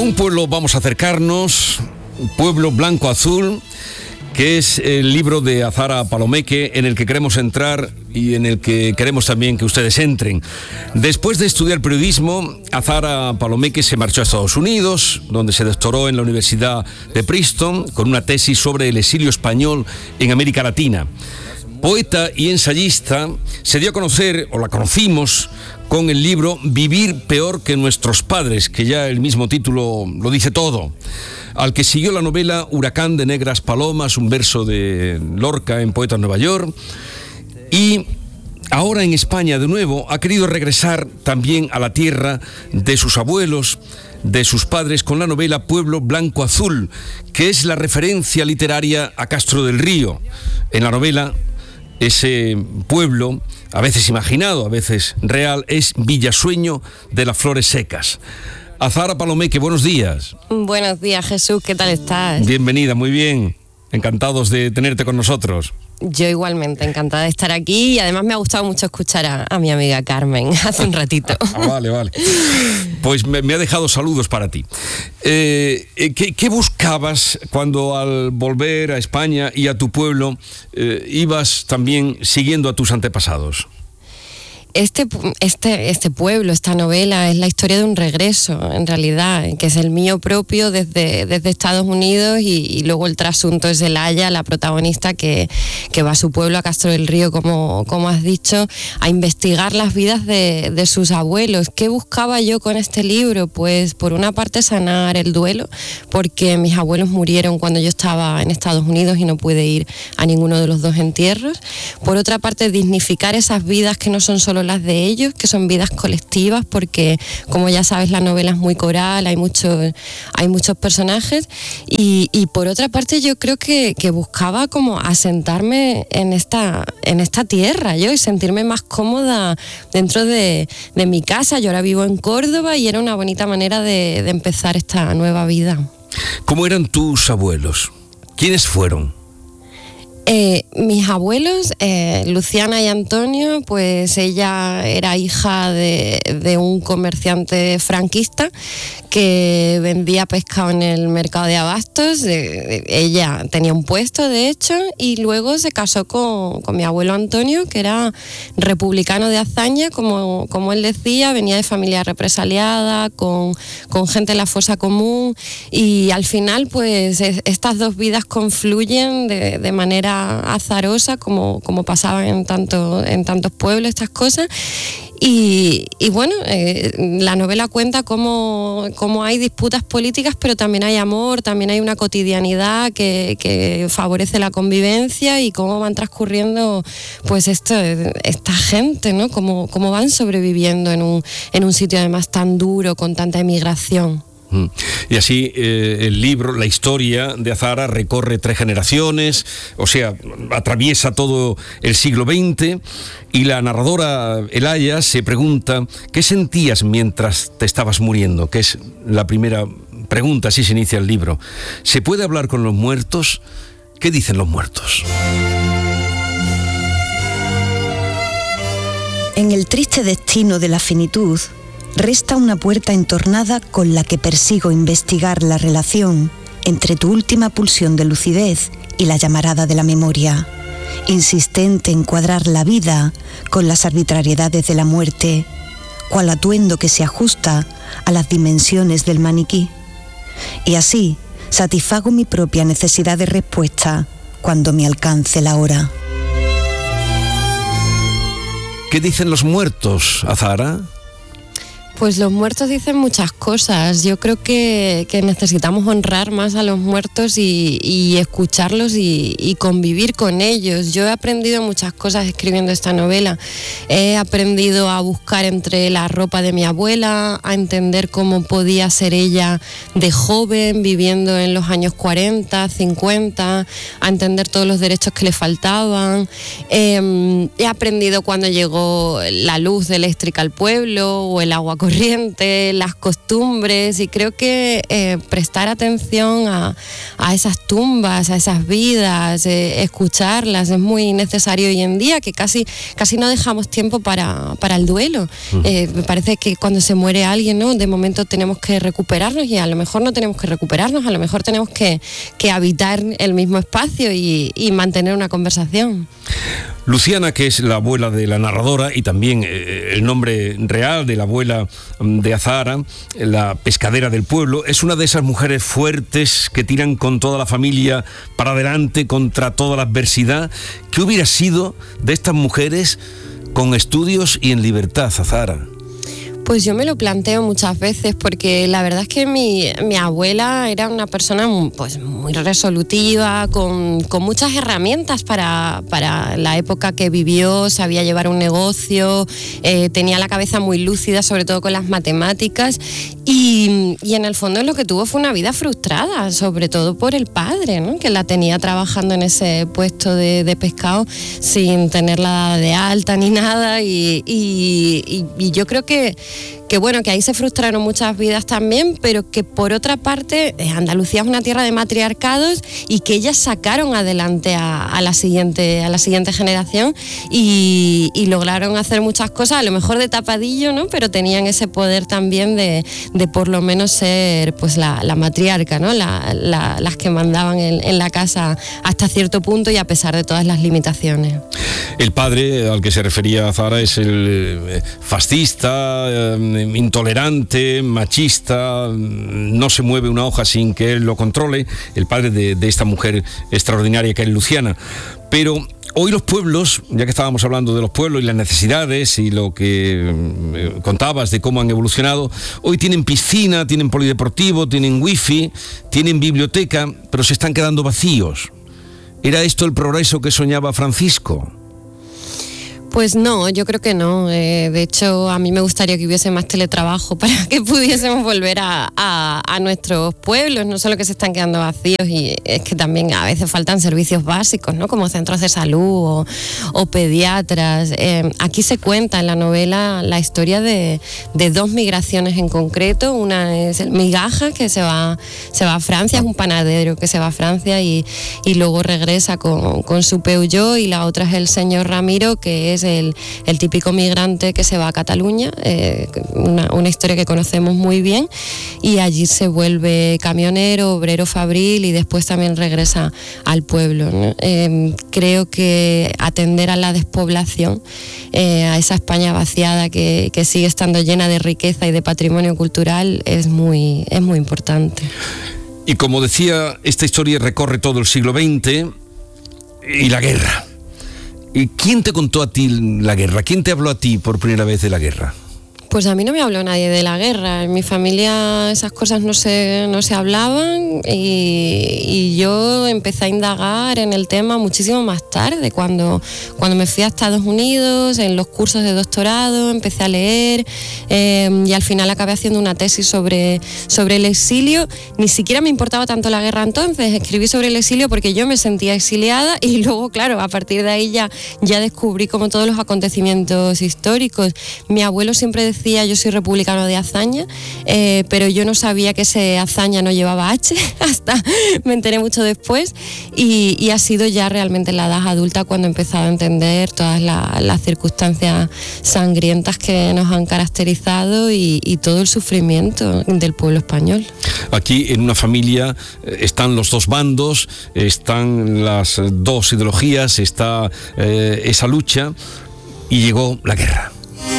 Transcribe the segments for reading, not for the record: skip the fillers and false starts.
un pueblo vamos a acercarnos, Pueblo Blanco Azul, que es el libro de Azahara Palomeque en el que queremos entrar y en el que queremos también que ustedes entren. Después de estudiar periodismo, Azahara Palomeque se marchó a Estados Unidos, donde se doctoró en la Universidad de Princeton con una tesis sobre el exilio español en América Latina. Poeta y ensayista, se dio a conocer, o la conocimos, con el libro Vivir peor que nuestros padres, que ya el mismo título lo dice todo, al que siguió la novela Huracán de negras palomas, un verso de Lorca en Poeta en Nueva York, y ahora en España de nuevo ha querido regresar también a la tierra de sus abuelos, de sus padres, con la novela Pueblo Blanco Azul, que es la referencia literaria a Castro del Río. En la novela, ese pueblo, a veces imaginado, a veces real, es Villasueño de las Flores Secas. Azahara Palomeque, buenos días. Buenos días, Jesús, ¿qué tal estás? Bienvenida, muy bien. Encantados de tenerte con nosotros. Yo igualmente, encantada de estar aquí, y además me ha gustado mucho escuchar a mi amiga Carmen hace un ratito. Vale. Pues me ha dejado saludos para ti. ¿Qué buscabas cuando al volver a España y a tu pueblo ibas también siguiendo a tus antepasados? Este pueblo, esta novela, es la historia de un regreso, en realidad, que es el mío propio desde Estados Unidos, y luego el trasunto es el Aya, la protagonista, que va a su pueblo, a Castro del Río, como has dicho, a investigar las vidas de sus abuelos. ¿Qué buscaba yo con este libro? Pues por una parte sanar el duelo, porque mis abuelos murieron cuando yo estaba en Estados Unidos y no pude ir a ninguno de los dos entierros. Por otra parte, dignificar esas vidas que no son solo las de ellos, que son vidas colectivas, porque como ya sabes, la novela es muy coral, hay muchos personajes, y por otra parte yo creo que buscaba como asentarme en esta tierra yo, y sentirme más cómoda dentro de mi casa. Yo ahora vivo en Córdoba y era una bonita manera de empezar esta nueva vida. ¿Cómo eran tus abuelos? ¿Quiénes fueron? Mis abuelos, Luciana y Antonio, pues ella era hija de un comerciante franquista que vendía pescado en el mercado de abastos. Ella tenía un puesto, de hecho, y luego se casó con mi abuelo Antonio, que era republicano de hazaña, como él decía, venía de familia represaliada, con gente en la fosa común, y al final pues estas dos vidas confluyen de manera azarosa, como pasaba en tantos pueblos, estas cosas. Y bueno, la novela cuenta cómo hay disputas políticas, pero también hay amor, también hay una cotidianidad que favorece la convivencia, y cómo van transcurriendo pues esta gente, ¿no? Cómo van sobreviviendo en un sitio además tan duro, con tanta emigración. Y así el libro, la historia de Azahara recorre 3 generaciones, o sea, atraviesa todo el siglo XX, y la narradora Elaya se pregunta ¿qué sentías mientras te estabas muriendo? Que es la primera pregunta, así se inicia el libro. ¿Se puede hablar con los muertos? ¿Qué dicen los muertos? En el triste destino de la finitud, resta una puerta entornada con la que persigo investigar la relación entre tu última pulsión de lucidez y la llamarada de la memoria, insistente en cuadrar la vida con las arbitrariedades de la muerte, cual atuendo que se ajusta a las dimensiones del maniquí. Y así satisfago mi propia necesidad de respuesta cuando me alcance la hora. ¿Qué dicen los muertos, Azahara? Pues los muertos dicen muchas cosas. Yo creo que necesitamos honrar más a los muertos y escucharlos y convivir con ellos. Yo he aprendido muchas cosas escribiendo esta novela. He aprendido a buscar entre la ropa de mi abuela, a entender cómo podía ser ella de joven, viviendo en los años 40, 50, a entender todos los derechos que le faltaban. He aprendido cuando llegó la luz eléctrica al pueblo o el agua corriente corriente, las costumbres, y creo que prestar atención a esas tumbas, a esas vidas, escucharlas es muy necesario hoy en día, que casi no dejamos tiempo para el duelo. Me parece que cuando se muere alguien, ¿no?, de momento tenemos que recuperarnos, y a lo mejor no tenemos que recuperarnos, a lo mejor tenemos que habitar el mismo espacio y mantener una conversación. Luciana, que es la abuela de la narradora y también el nombre real de la abuela de Azahara, la pescadera del pueblo, es una de esas mujeres fuertes que tiran con toda la familia para adelante contra toda la adversidad. ¿Qué hubiera sido de estas mujeres con estudios y en libertad, Azahara? Pues yo me lo planteo muchas veces, porque la verdad es que mi abuela era una persona pues muy resolutiva, con muchas herramientas para la época que vivió. Sabía llevar un negocio, tenía la cabeza muy lúcida, sobre todo con las matemáticas, y en el fondo lo que tuvo fue una vida frustrada, sobre todo por el padre, ¿no?, que la tenía trabajando en ese puesto de pescado sin tenerla de alta ni nada, y yo creo que bueno, que ahí se frustraron muchas vidas también, pero que por otra parte Andalucía es una tierra de matriarcados, y que ellas sacaron adelante a la siguiente generación y lograron hacer muchas cosas, a lo mejor de tapadillo, ¿no?, pero tenían ese poder también de por lo menos ser pues la matriarca, ¿no?, las que mandaban en la casa hasta cierto punto, y a pesar de todas las limitaciones. El padre al que se refería Azahara es el fascista, intolerante, machista, no se mueve una hoja sin que él lo controle, el padre de esta mujer extraordinaria que es Luciana. Pero hoy los pueblos, ya que estábamos hablando de los pueblos y las necesidades y lo que contabas de cómo han evolucionado, hoy tienen piscina, tienen polideportivo, tienen wifi, tienen biblioteca, pero se están quedando vacíos. ¿Era esto el progreso que soñaba Francisco? Pues no, yo creo que no. De hecho, a mí me gustaría que hubiese más teletrabajo para que pudiésemos volver a nuestros pueblos, no solo que se están quedando vacíos, y es que también a veces faltan servicios básicos, ¿no?, como centros de salud o pediatras. Aquí se cuenta en la novela la historia de dos migraciones en concreto. Una es el Migaja, que se va a Francia, es un panadero que se va a Francia y luego regresa con su Peugeot, y la otra es el señor Ramiro, que es el típico migrante que se va a Cataluña, una historia que conocemos muy bien, y allí se vuelve camionero, obrero fabril, y después también regresa al pueblo, ¿no? Creo que atender a la despoblación, a esa España vaciada que sigue estando llena de riqueza y de patrimonio cultural, es muy importante. Y como decía, esta historia recorre todo el siglo XX y la guerra. ¿Y quién te contó a ti la guerra? ¿Quién te habló a ti por primera vez de la guerra? Pues a mí no me habló nadie de la guerra. En mi familia esas cosas no se hablaban, y yo empecé a indagar en el tema muchísimo más tarde, cuando me fui a Estados Unidos, en los cursos de doctorado, empecé a leer, y al final acabé haciendo una tesis sobre el exilio. Ni siquiera me importaba tanto la guerra entonces, escribí sobre el exilio porque yo me sentía exiliada, y luego, claro, a partir de ahí ya descubrí como todos los acontecimientos históricos. Mi abuelo siempre decía, yo soy republicano de hazaña, pero yo no sabía que ese hazaña no llevaba H, hasta me enteré mucho después, y ha sido ya realmente en la edad adulta cuando he empezado a entender todas las circunstancias sangrientas que nos han caracterizado y todo el sufrimiento del pueblo español. Aquí en una familia están los dos bandos, están las dos ideologías, está esa lucha, y llegó la guerra.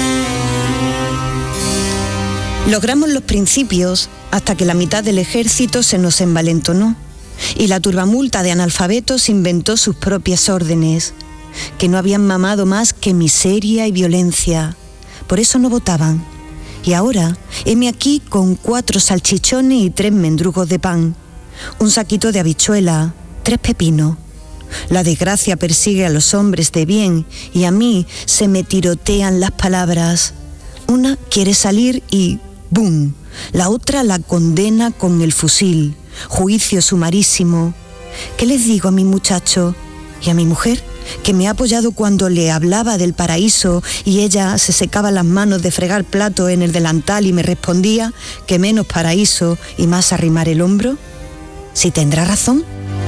Logramos los principios hasta que la mitad del ejército se nos envalentonó, y la turbamulta de analfabetos inventó sus propias órdenes, que no habían mamado más que miseria y violencia. Por eso no votaban. Y ahora, heme aquí con 4 salchichones y 3 mendrugos de pan, un saquito de habichuela, 3 pepinos. La desgracia persigue a los hombres de bien, y a mí se me tirotean las palabras. Una quiere salir y ¡bum! La otra la condena con el fusil. Juicio sumarísimo. ¿Qué les digo a mi muchacho y a mi mujer? que me ha apoyado cuando le hablaba del paraíso y ella se secaba las manos de fregar platos en el delantal y me respondía que menos paraíso y más arrimar el hombro? ¿Si tendrá razón?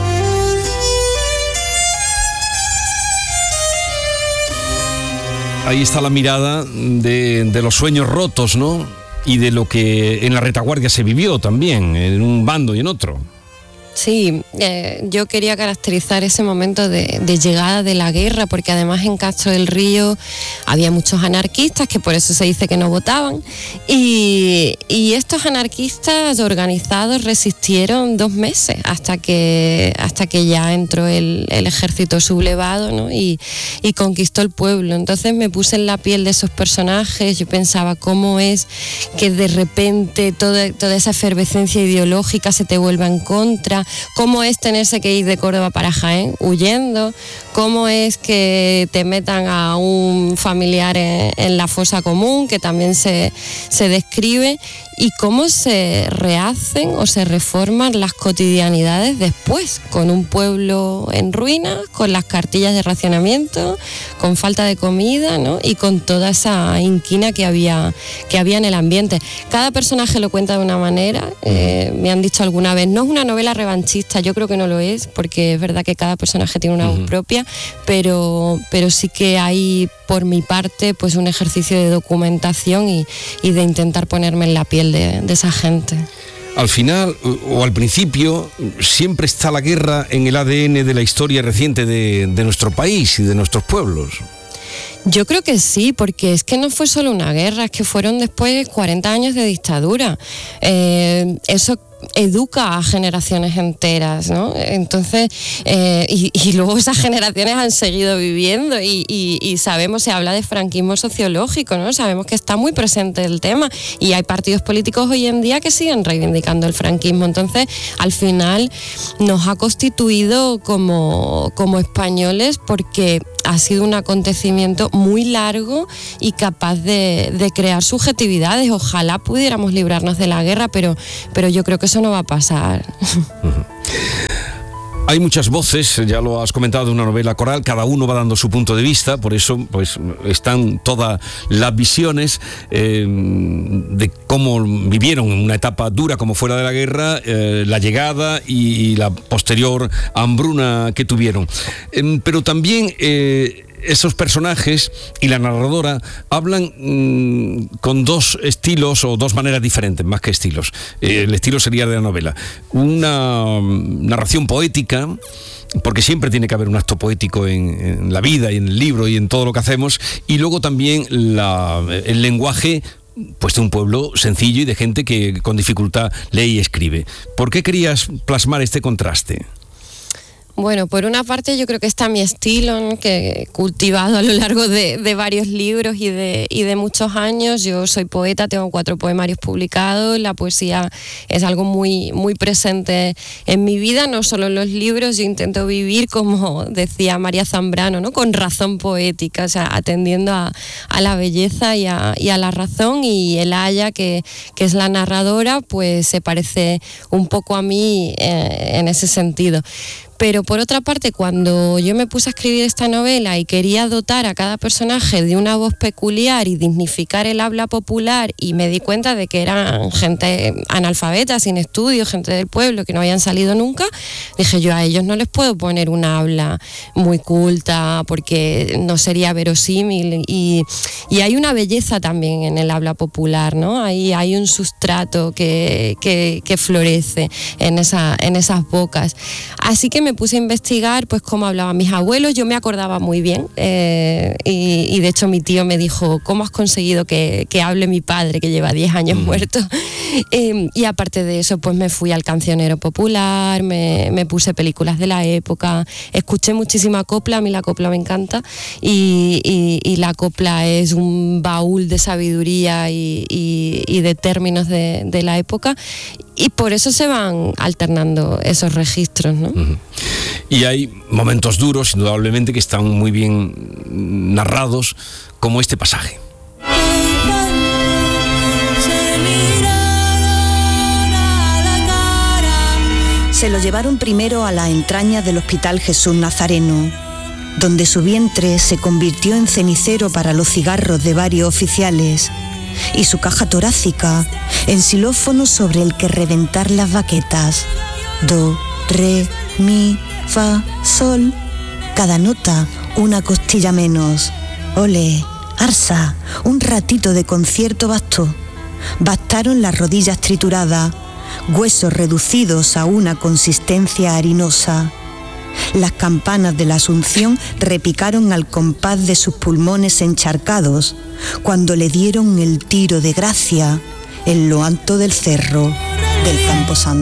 Ahí está la mirada de los sueños rotos, ¿no? Y de lo que en la retaguardia se vivió también, en un bando y en otro. Sí, yo quería caracterizar ese momento de llegada de la guerra, porque además en Castro del Río había muchos anarquistas, que por eso se dice que no votaban, y estos anarquistas organizados resistieron 2 meses hasta que ya entró el ejército sublevado, ¿no? y conquistó el pueblo. Entonces me puse en la piel de esos personajes. Yo pensaba cómo es que de repente toda esa efervescencia ideológica se te vuelva en contra. ¿Cómo es tenerse que ir de Córdoba para Jaén huyendo? ¿Cómo es que te metan a un familiar en la fosa común, que también se describe? Y cómo se rehacen o se reforman las cotidianidades después, con un pueblo en ruinas, con las cartillas de racionamiento, con falta de comida, ¿no? Y con toda esa inquina que había en el ambiente. Cada personaje lo cuenta de una manera. Me han dicho alguna vez, no es una novela revanchista. Yo creo que no lo es, porque es verdad que cada personaje tiene una voz propia, pero sí que hay, por mi parte, pues un ejercicio de documentación y de intentar ponerme en la piel de esa gente. Al final, o al principio, siempre está la guerra en el ADN de la historia reciente de nuestro país y de nuestros pueblos. Yo creo que sí, porque es que no fue solo una guerra, es que fueron después 40 años de dictadura. Eso educa a generaciones enteras, ¿no? Entonces, y luego esas generaciones han seguido viviendo y sabemos, se habla de franquismo sociológico, ¿no? Sabemos que está muy presente el tema y hay partidos políticos hoy en día que siguen reivindicando el franquismo. Entonces, al final nos ha constituido como españoles, porque ha sido un acontecimiento muy largo y capaz de crear subjetividades. Ojalá pudiéramos librarnos de la guerra, pero yo creo que eso no va a pasar. Hay muchas voces, ya lo has comentado, de una novela coral, cada uno va dando su punto de vista, por eso pues están todas las visiones de cómo vivieron una etapa dura como fuera de la guerra, la llegada y la posterior hambruna que tuvieron. Pero también esos personajes y la narradora hablan con 2 estilos o 2 maneras diferentes, más que estilos. El estilo sería de la novela. Una narración poética, porque siempre tiene que haber un acto poético en la vida y en el libro y en todo lo que hacemos, y luego también el lenguaje pues de un pueblo sencillo y de gente que con dificultad lee y escribe. ¿Por qué querías plasmar este contraste? Bueno, por una parte yo creo que está mi estilo, ¿no?, que he cultivado a lo largo de varios libros y de muchos años. Yo soy poeta, tengo 4 poemarios publicados. La poesía es algo muy, muy presente en mi vida, no solo en los libros. Yo intento vivir, como decía María Zambrano, ¿no?, con razón poética, o sea, atendiendo a la belleza y a la razón. Y el Aya, que es la narradora, pues se parece un poco a mí en ese sentido. Pero por otra parte, cuando yo me puse a escribir esta novela y quería dotar a cada personaje de una voz peculiar y dignificar el habla popular, y me di cuenta de que eran gente analfabeta, sin estudios, gente del pueblo, que no habían salido nunca, dije yo, a ellos no les puedo poner una habla muy culta porque no sería verosímil. Y hay una belleza también en el habla popular, ¿no? Hay un sustrato que florece en esas bocas. Así que me puse a investigar pues cómo hablaban mis abuelos. Yo me acordaba muy bien y de hecho mi tío me dijo, ¿cómo has conseguido que hable mi padre, que lleva 10 años muerto? Y aparte de eso pues me fui al cancionero popular, me puse películas de la época, escuché muchísima copla. A mí la copla me encanta y la copla es un baúl de sabiduría y de términos de la época. Y por eso se van alternando esos registros, ¿no? Y hay momentos duros, indudablemente, que están muy bien narrados, como este pasaje. Se lo llevaron primero a la entraña del Hospital Jesús Nazareno. donde su vientre se convirtió en cenicero para los cigarros de varios oficiales, y su caja torácica en xilófono sobre el que reventar las baquetas. Do, re, mi, fa, sol. Cada nota una costilla menos. Ole, arsa, un ratito de concierto bastó. Bastaron las rodillas trituradas, huesos reducidos a una consistencia harinosa. Las campanas de la Asunción repicaron al compás de sus pulmones encharcados cuando le dieron el tiro de gracia en lo alto del cerro del Camposanto.